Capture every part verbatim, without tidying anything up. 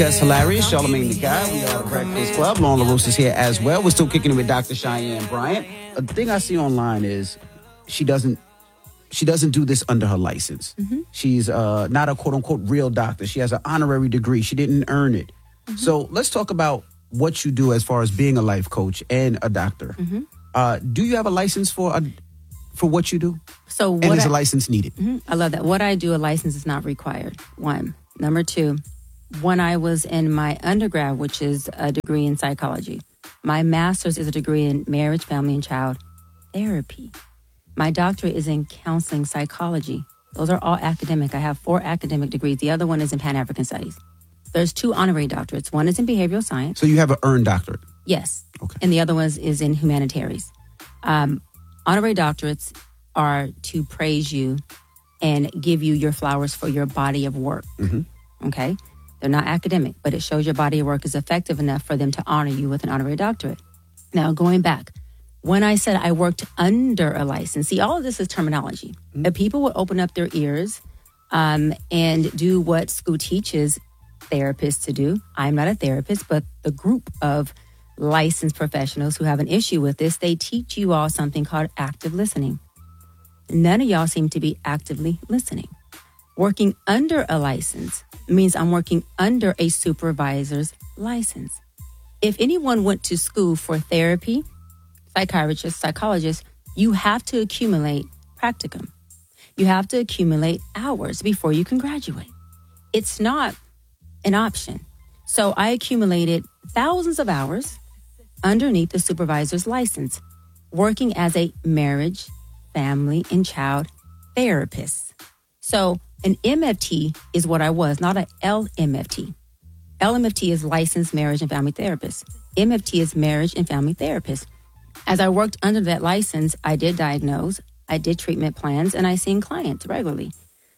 That's hilarious. Charlamagne the Guy. We are the Breakfast Club. Lauren LaRosa is here as well. We're still kicking it with Doctor Cheyenne Bryant. A thing I see online is she doesn't she doesn't do this under her license. Mm-hmm. She's uh, not a quote unquote real doctor. She has an honorary degree. She didn't earn it. Mm-hmm. So let's talk about what you do as far as being a life coach and a doctor. Mm-hmm. Uh, do you have a license for a, for what you do? So what and is I, a license needed? Mm-hmm. I love that. What I do, a license is not required. One. Number two. When I was in my undergrad, which is a degree in psychology, my master's is a degree in marriage, family, and child therapy. My doctorate is in counseling psychology. Those are all academic. I have four academic degrees. The other one is in Pan-African Studies. There's two honorary doctorates. One is in behavioral science. So you have an earned doctorate? Yes. Okay. And the other one is in humanitarians. Um, honorary doctorates are to praise you and give you your flowers for your body of work. Mm-hmm. Okay? They're not academic, but it shows your body of work is effective enough for them to honor you with an honorary doctorate. Now, going back, when I said I worked under a license, see, all of this is terminology. Mm-hmm. If people would open up their ears um, and do what school teaches therapists to do. I'm not a therapist, but the group of licensed professionals who have an issue with this, they teach you all something called active listening. None of y'all seem to be actively listening. Working under a license means I'm working under a supervisor's license. If anyone went to school for therapy, psychiatrist, psychologist, you have to accumulate practicum. You have to accumulate hours before you can graduate. It's not an option. So I accumulated thousands of hours underneath the supervisor's license, working as a marriage, family, and child therapist. So an M F T is what I was, not an L M F T. L M F T is licensed marriage and family therapist. M F T is marriage and family therapist. As I worked under that license, I did diagnose, I did treatment plans, and I seen clients regularly.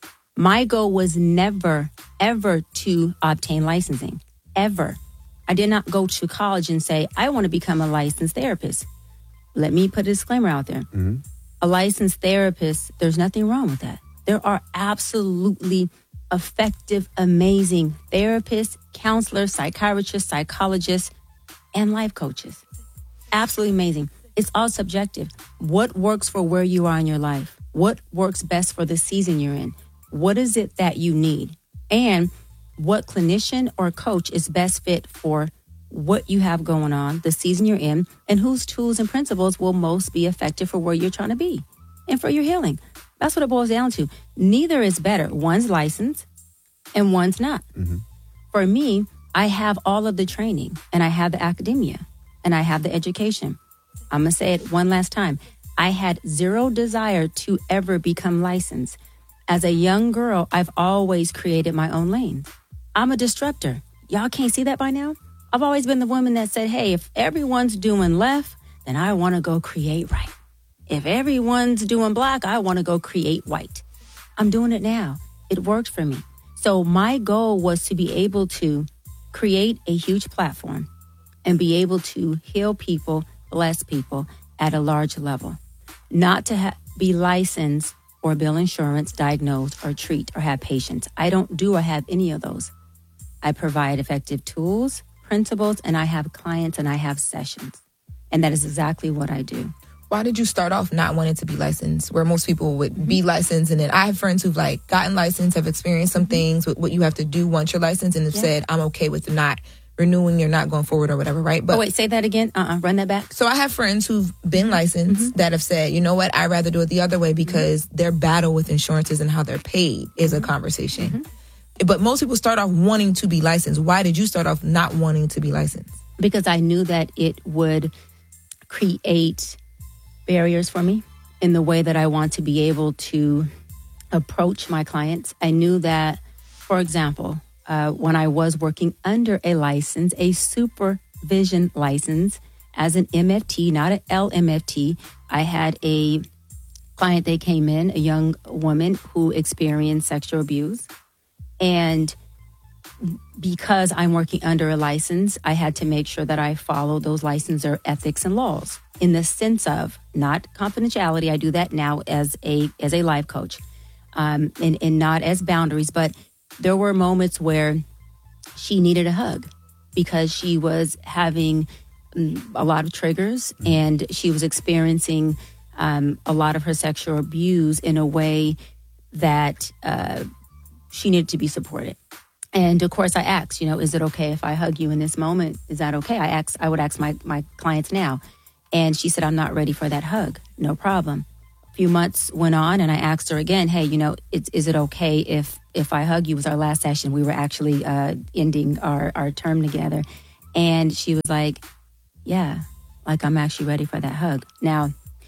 My goal was never, ever to obtain licensing, ever. I did not go to college and say, I want to become a licensed therapist. Let me put a disclaimer out there. Mm-hmm. A licensed therapist, there's nothing wrong with that. There are absolutely effective, amazing therapists, counselors, psychiatrists, psychologists, and life coaches. Absolutely amazing. It's all subjective. What works for where you are in your life? What works best for the season you're in? What is it that you need? And what clinician or coach is best fit for what you have going on, the season you're in, and whose tools and principles will most be effective for where you're trying to be and for your healing. That's what it boils down to. Neither is better. One's licensed and one's not. Mm-hmm. For me, I have all of the training and I have the academia and I have the education. I'm going to say it one last time. I had zero desire to ever become licensed. As a young girl, I've always created my own lane. I'm a disruptor. Y'all can't see that by now? I've always been the woman that said, hey, if everyone's doing left, then I want to go create right. If everyone's doing black, I want to go create white. I'm doing it now. It worked for me. So my goal was to be able to create a huge platform and be able to heal people, bless people at a large level. Not to ha- be licensed or bill insurance, diagnose, or treat, or have patients. I don't do or have any of those. I provide effective tools, principles, and I have clients and I have sessions. And that is exactly what I do. Why did you start off not wanting to be licensed, where most people would be licensed? And then I have friends who've like gotten licensed, have experienced some things with what you have to do once you're licensed, and have yeah. said, I'm okay with not renewing, you're not going forward or whatever, right? But oh, wait, say that again. Uh-uh, run that back. So I have friends who've been licensed mm-hmm. that have said, you know what, I'd rather do it the other way because mm-hmm. their battle with insurances and how they're paid is mm-hmm. a conversation. Mm-hmm. But most people start off wanting to be licensed. Why did you start off not wanting to be licensed? Because I knew that it would create barriers for me in the way that I want to be able to approach my clients. I knew that, for example, uh, when I was working under a license, a supervision license as an M F T, not an L M F T, I had a client that came in, a young woman who experienced sexual abuse. And because I'm working under a license, I had to make sure that I follow those licensor ethics and laws in the sense of not confidentiality. I do that now as a as a life coach, um, and, and not as boundaries. But there were moments where she needed a hug because she was having a lot of triggers and she was experiencing um, a lot of her sexual abuse in a way that uh, she needed to be supported. And of course, I asked, you know, is it okay if I hug you in this moment? Is that okay? I asked, I would ask my, my clients now. And she said, I'm not ready for that hug. No problem. A few months went on and I asked her again, hey, you know, it's, is it okay if if I hug you? It was our last session. We were actually uh, ending our, our term together. And she was like, yeah, like I'm actually ready for that hug. Now,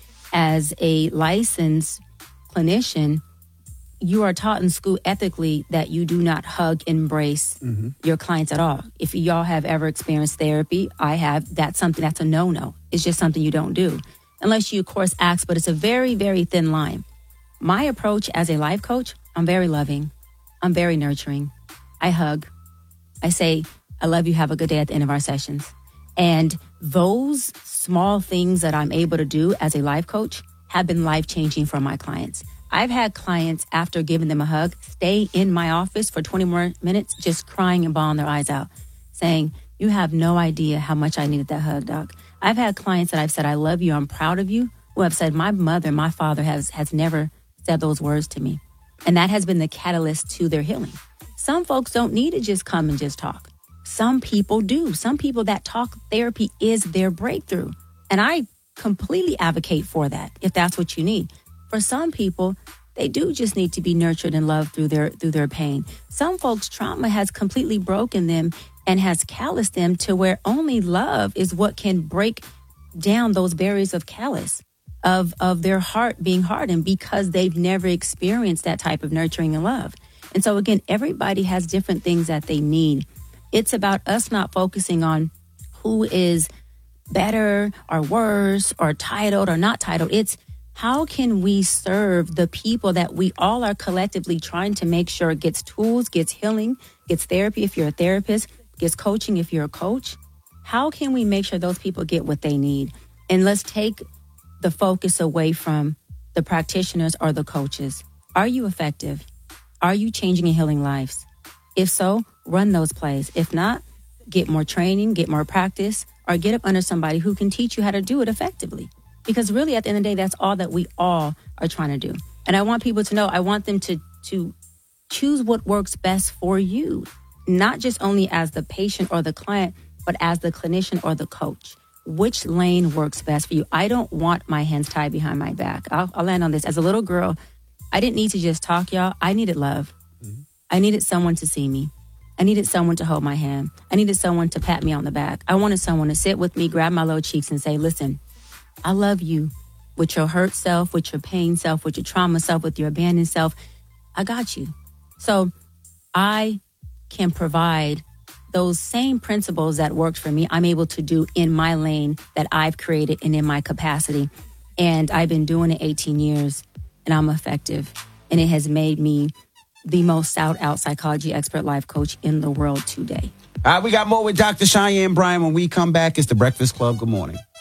as a licensed clinician, you are taught in school ethically that you do not hug, embrace mm-hmm. your clients at all. If y'all have ever experienced therapy, I have, that's something, that's a no-no. It's just something you don't do. Unless you, of course, ask, but it's a very, very thin line. My approach as a life coach, I'm very loving. I'm very nurturing. I hug. I say, I love you, have a good day at the end of our sessions. And those small things that I'm able to do as a life coach have been life-changing for my clients. I've had clients, after giving them a hug, stay in my office for twenty more minutes, just crying and bawling their eyes out, saying, you have no idea how much I needed that hug, doc. I've had clients that I've said, I love you, I'm proud of you, who have said, my mother, my father has, has never said those words to me. And that has been the catalyst to their healing. Some folks don't need to just come and just talk. Some people do. Some people, that talk therapy is their breakthrough. And I completely advocate for that, if that's what you need. For some people, they do just need to be nurtured and loved through their through their pain. Some folks' trauma has completely broken them and has calloused them to where only love is what can break down those barriers of callous, of, of their heart being hardened because they've never experienced that type of nurturing and love. And so again, everybody has different things that they need. It's about us not focusing on who is better or worse or titled or not titled. It's how can we serve the people that we all are collectively trying to make sure gets tools, gets healing, gets therapy if you're a therapist, gets coaching if you're a coach. How can we make sure those people get what they need? And let's take the focus away from the practitioners or the coaches. Are you effective? Are you changing and healing lives? If so, run those plays. If not, get more training, get more practice, or get up under somebody who can teach you how to do it effectively. Because really, at the end of the day, that's all that we all are trying to do. And I want people to know, I want them to, to choose what works best for you, not just only as the patient or the client, but as the clinician or the coach. Which lane works best for you? I don't want my hands tied behind my back. I'll, I'll land on this. As a little girl, I didn't need to just talk, y'all. I needed love. Mm-hmm. I needed someone to see me. I needed someone to hold my hand. I needed someone to pat me on the back. I wanted someone to sit with me, grab my little cheeks and say, listen, I love you with your hurt self, with your pain self, with your trauma self, with your abandoned self. I got you. So I can provide those same principles that worked for me. I'm able to do in my lane that I've created and in my capacity. And I've been doing it eighteen years and I'm effective. And it has made me the most sought out psychology expert life coach in the world today. All right, we got more with Doctor Cheyenne Bryant. When we come back, it's The Breakfast Club. Good morning.